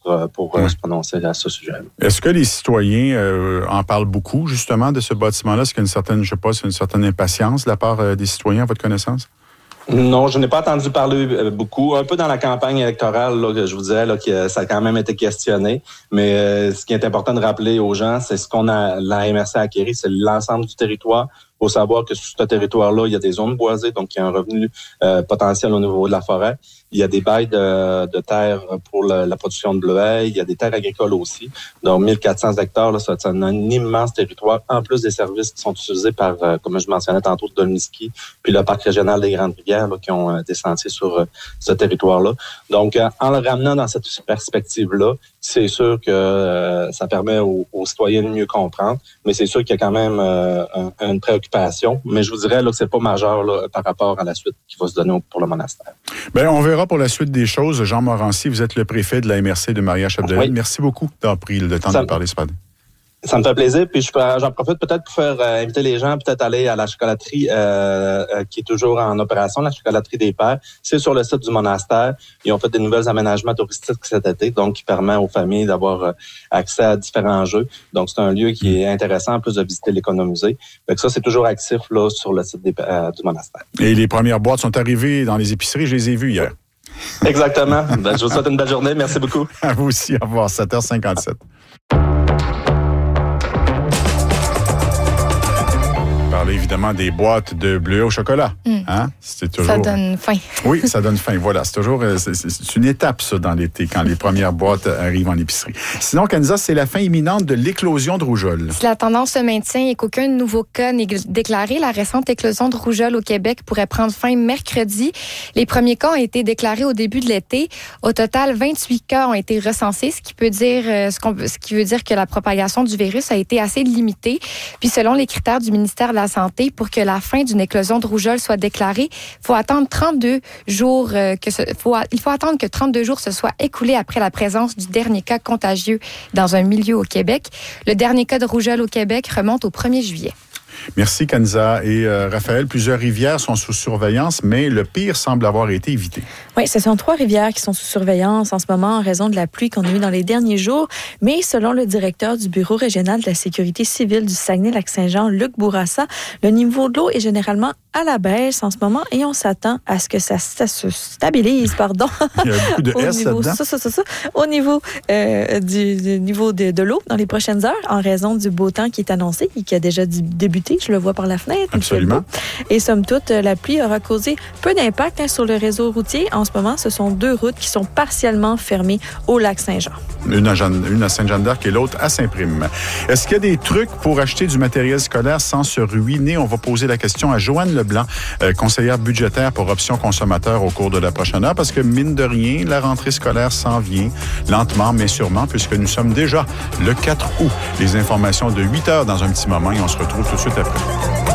pour se prononcer à ce sujet. Est-ce que les citoyens en parlent beaucoup, justement, de ce bâtiment-là? Est-ce qu'il y a une certaine impatience de la part des citoyens, à votre connaissance? Non, je n'ai pas entendu parler beaucoup. Un peu dans la campagne électorale, là, je vous dirais là, que ça a quand même été questionné. Mais ce qui est important de rappeler aux gens, c'est ce qu'on a la MRC a acquéri, c'est l'ensemble du territoire. Il faut savoir que sur ce territoire-là, il y a des zones boisées, donc il y a un revenu potentiel au niveau de la forêt. Il y a des bails de terre pour la production de bleuets. Il y a des terres agricoles aussi. Donc, 1400 hectares, là, c'est un immense territoire, en plus des services qui sont utilisés par, comme je mentionnais tantôt, Dolmiski, puis le Parc régional des Grandes-Rivières, là, qui ont des sentiers sur ce territoire-là. Donc, en le ramenant dans cette perspective-là, c'est sûr que ça permet aux citoyens de mieux comprendre, mais c'est sûr qu'il y a quand même une préoccupation. Mais je vous dirais là, que c'est pas majeur là, par rapport à la suite qui va se donner pour le monastère. Bien, on verra pour la suite des choses. Jean Morancy, vous êtes le préfet de la MRC de Maria-Chapdelaine. Oui. Merci beaucoup d'avoir pris le temps de parler ce matin. Ça me fait plaisir. Puis j'en profite peut-être pour faire inviter les gens peut-être aller à la chocolaterie qui est toujours en opération, la chocolaterie des Pères. C'est sur le site du monastère. Ils ont fait des nouveaux aménagements touristiques cet été, donc qui permet aux familles d'avoir accès à différents jeux. Donc c'est un lieu qui est intéressant en plus de visiter l'économusée. Fait que ça, c'est toujours actif là sur le site du monastère. Et les premières boîtes sont arrivées dans les épiceries. Je les ai vues hier. Exactement. Je vous souhaite une belle journée. Merci beaucoup. À vous aussi. Au revoir. 7h57. Parler évidemment des boîtes de bleuets au chocolat. Hein? C'est toujours... Ça donne faim. Oui, ça donne faim. Voilà, c'est toujours c'est une étape, ça, dans l'été, quand les premières boîtes arrivent en épicerie. Sinon, Kansas, c'est la fin imminente de l'éclosion de rougeole. Si la tendance se maintient et qu'aucun nouveau cas n'est déclaré, la récente éclosion de rougeole au Québec pourrait prendre fin mercredi. Les premiers cas ont été déclarés au début de l'été. Au total, 28 cas ont été recensés, ce qui veut dire que la propagation du virus a été assez limitée. Puis selon les critères du ministère de la Santé, pour que la fin d'une éclosion de rougeole soit déclarée, il faut attendre 32 jours il faut attendre que 32 jours se soient écoulés après la présence du dernier cas contagieux dans un milieu au Québec. Le dernier cas de rougeole au Québec remonte au 1er juillet. Merci, Kanza. Et Raphaël, plusieurs rivières sont sous surveillance, mais le pire semble avoir été évité. Oui, ce sont 3 rivières qui sont sous surveillance en ce moment en raison de la pluie qu'on a eue dans les derniers jours. Mais selon le directeur du Bureau régional de la sécurité civile du Saguenay-Lac-Saint-Jean, Luc Bourassa, le niveau de l'eau est généralement à la baisse en ce moment et on s'attend à ce que ça se stabilise, pardon. Il y a beaucoup de S là-dedans. Au niveau du niveau de l'eau dans les prochaines heures, en raison du beau temps qui est annoncé et qui a déjà débuté. Je le vois par la fenêtre. Absolument. Et somme toute, la pluie aura causé peu d'impact sur le réseau routier. En ce moment, ce sont 2 routes qui sont partiellement fermées au lac Saint-Jean. Une à Sainte-Jeanne-d'Arc et l'autre à Saint-Prime. Est-ce qu'il y a des trucs pour acheter du matériel scolaire sans se ruiner? On va poser la question à Joanne Leblanc, conseillère budgétaire pour Options consommateurs au cours de la prochaine heure, parce que mine de rien, la rentrée scolaire s'en vient lentement mais sûrement, puisque nous sommes déjà le 4 août. Les informations de 8 heures dans un petit moment et on se retrouve tout de suite après.